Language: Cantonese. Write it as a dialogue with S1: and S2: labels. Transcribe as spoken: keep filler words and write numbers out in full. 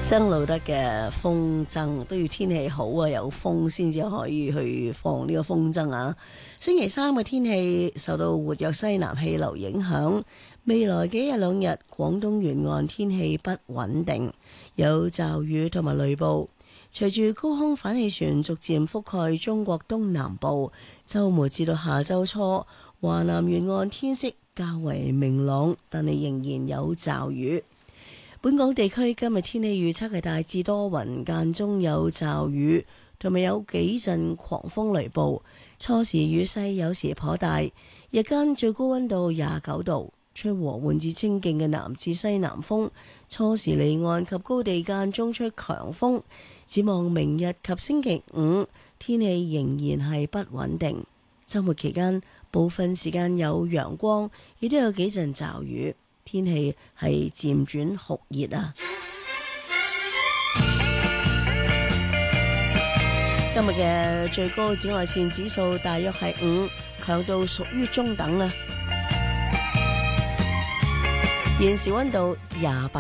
S1: 曾路得嘅風箏都要天氣好啊，有風先至可以去放呢個風箏啊。星期三嘅天氣受到活躍西南氣流影響，未來幾日兩日廣東沿岸天氣不穩定，有驟雨同埋雷暴。隨住高空反氣旋逐漸覆蓋中國東南部，週末至到下週初，華南沿岸天色較為明朗，但係仍然有驟雨。本港地區今日天氣預測係大致多雲，間中有驟雨，同埋有幾陣狂風雷暴。初時雨勢有時頗大，日間最高溫度廿九度，吹和緩至清勁嘅南至西南風。初時離岸及高地間中吹強風。展望明日及星期五，天氣仍然係不穩定。週末期間部分時間有陽光，亦都有幾陣驟雨。天氣係漸轉酷熱啊！今日嘅最高紫外線指數大約係五，強度屬於中等啦。現時溫度廿八。